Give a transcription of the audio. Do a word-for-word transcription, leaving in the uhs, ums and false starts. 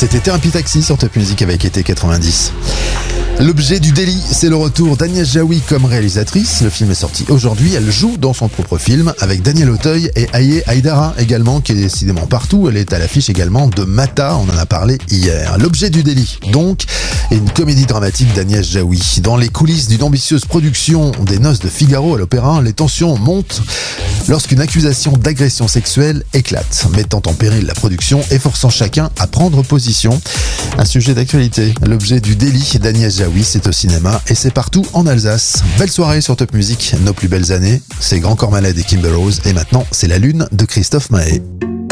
C'était Thérapie Taxi sur Top Music avec Été quatre-vingt-dix. L'objet du délit, c'est le retour d'Agnès Jaoui comme réalisatrice. Le film est sorti aujourd'hui. Elle joue dans son propre film avec Daniel Auteuil et Aye Aïdara également, qui est décidément partout. Elle est à l'affiche également de Mata, on en a parlé hier. L'objet du délit, donc, est une comédie dramatique d'Agnès Jaoui. Dans les coulisses d'une ambitieuse production des Noces de Figaro à l'Opéra, les tensions montent lorsqu'une accusation d'agression sexuelle éclate, mettant en péril la production et forçant chacun à prendre position. Un sujet d'actualité. L'objet du délit d'Agnès Jaoui, c'est au cinéma et c'est partout en Alsace. Belle soirée sur Top Music, nos plus belles années, c'est Grand Corps Malade et Kimber Rose, et maintenant c'est La Lune de Christophe Maé.